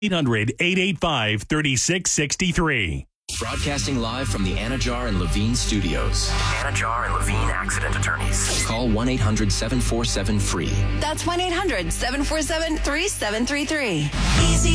800-885-3663. Broadcasting live from the Anajar and Levine studios. Anajar and Levine Accident Attorneys. Call 1-800-747-FREE. That's 1-800-747-3733. Easy